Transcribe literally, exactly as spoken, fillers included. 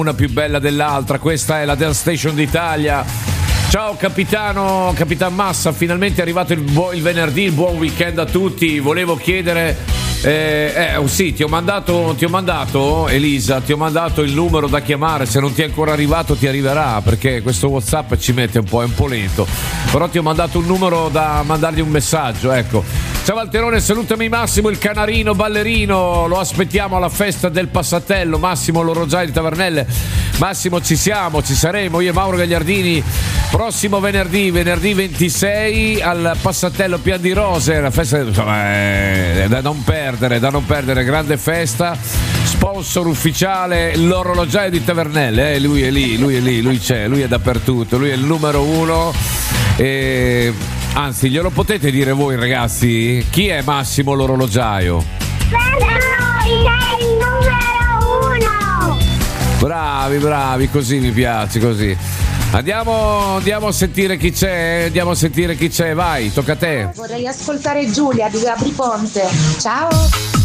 una più bella dell'altra. Questa è la Dance Station d'Italia. Ciao capitano, Capitan Massa, finalmente è arrivato il, bu- il venerdì, il buon weekend a tutti. Volevo chiedere eh, eh oh sì, ti ho mandato ti ho mandato Elisa, ti ho mandato il numero da chiamare. Se non ti è ancora arrivato ti arriverà, perché questo WhatsApp ci mette un po', è un po' lento. Però ti ho mandato un numero da mandargli un messaggio, ecco. Ciao Valterone, salutami Massimo il canarino ballerino, lo aspettiamo alla festa del Passatello. Massimo l'orologiaio di Tavernelle. Massimo, ci siamo, ci saremo io e Mauro Gagliardini prossimo venerdì, venerdì ventisei al Passatello Pian di Rose, la festa insomma, è da non perdere, da non perdere, grande festa. Sponsor ufficiale l'orologiaio di Tavernelle, eh? Lui è lì, lui è lì, lui c'è, lui è dappertutto, lui è il numero uno. E anzi, glielo potete dire voi ragazzi? Chi è Massimo l'orologiaio? Sei il numero uno! Bravi, bravi, così mi piace, così. Andiamo, andiamo a sentire chi c'è, andiamo a sentire chi c'è, vai, tocca a te. Vorrei ascoltare Giulia di Gabri Ponte. Ciao!